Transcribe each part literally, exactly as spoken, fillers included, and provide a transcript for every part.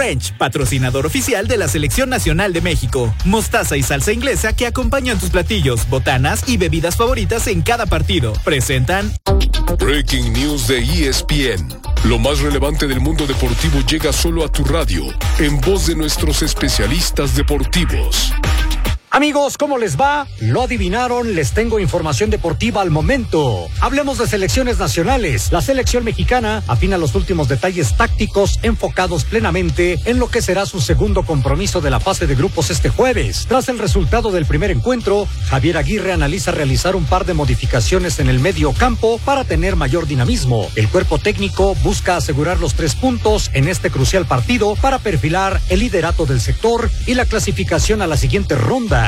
French, patrocinador oficial de la Selección Nacional de México. Mostaza y salsa inglesa que acompañan tus platillos, botanas y bebidas favoritas en cada partido. Presentan Breaking News de E S P N. Lo más relevante del mundo deportivo llega solo a tu radio, en voz de nuestros especialistas deportivos. Amigos, ¿cómo les va? Lo adivinaron, les tengo información deportiva al momento. Hablemos de selecciones nacionales. La selección mexicana afina los últimos detalles tácticos enfocados plenamente en lo que será su segundo compromiso de la fase de grupos este jueves. Tras el resultado del primer encuentro, Javier Aguirre analiza realizar un par de modificaciones en el medio campo para tener mayor dinamismo. El cuerpo técnico busca asegurar los tres puntos en este crucial partido para perfilar el liderato del sector y la clasificación a la siguiente ronda.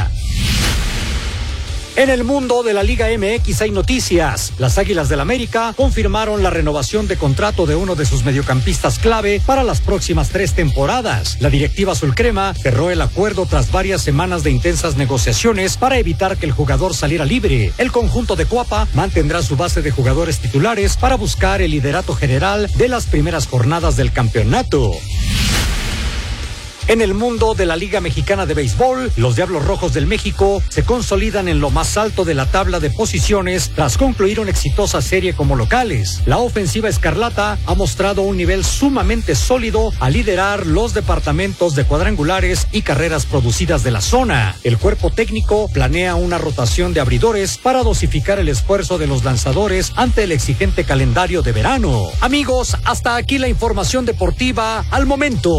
En el mundo de la Liga M X hay noticias. Las Águilas del América confirmaron la renovación de contrato de uno de sus mediocampistas clave para las próximas tres temporadas. La directiva azulcrema cerró el acuerdo tras varias semanas de intensas negociaciones para evitar que el jugador saliera libre. El conjunto de Cuapa mantendrá su base de jugadores titulares para buscar el liderato general de las primeras jornadas del campeonato. En el mundo de la Liga Mexicana de Béisbol, los Diablos Rojos del México se consolidan en lo más alto de la tabla de posiciones tras concluir una exitosa serie como locales. La ofensiva escarlata ha mostrado un nivel sumamente sólido al liderar los departamentos de cuadrangulares y carreras producidas de la zona. El cuerpo técnico planea una rotación de abridores para dosificar el esfuerzo de los lanzadores ante el exigente calendario de verano. Amigos, hasta aquí la información deportiva al momento.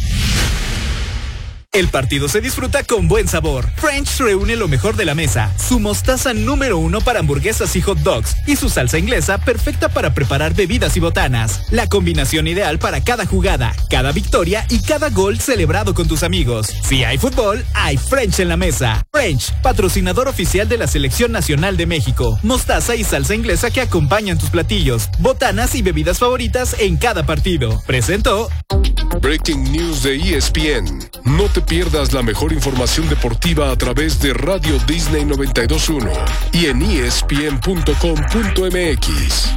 El partido se disfruta con buen sabor. French reúne lo mejor de la mesa. Su mostaza número uno para hamburguesas y hot dogs. Y su salsa inglesa perfecta para preparar bebidas y botanas. La combinación ideal para cada jugada, cada victoria y cada gol celebrado con tus amigos. Si hay fútbol, hay French en la mesa. French, patrocinador oficial de la Selección Nacional de México. Mostaza y salsa inglesa que acompañan tus platillos, botanas y bebidas favoritas en cada partido. Presentó Breaking News de E S P N. No te pierdas la mejor información deportiva a través de Radio Disney noventa y dos punto uno y en E S P N punto com punto M X.